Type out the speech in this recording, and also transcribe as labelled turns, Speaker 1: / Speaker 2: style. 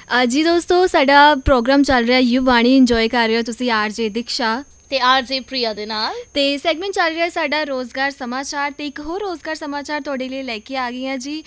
Speaker 1: ਜੀ ਦੋਸਤੋ, ਸਾਡਾ ਪ੍ਰੋਗਰਾਮ ਚੱਲ ਰਿਹਾ ਯੂ ਬਾਣੀ, ਇੰਜੋਏ ਕਰ ਰਹੇ ਹੋ ਤੁਸੀਂ RJ ਦੀਕਸ਼ਾ
Speaker 2: ਤੇ RJ ਪ੍ਰਿਆ ਦੇ ਨਾਲ।
Speaker 1: ਤੇ ਸੈਗਮੈਂਟ ਚੱਲ ਰਿਹਾ ਸਾਡਾ ਰੋਜ਼ਗਾਰ ਸਮਾਚਾਰ, ਤੇ ਇੱਕ ਹੋਰ ਰੋਜ਼ਗਾਰ ਸਮਾਚਾਰ ਤੁਹਾਡੇ ਲਈ ਲੈ ਕੇ ਆ ਗਈ ਹਾਂ ਜੀ।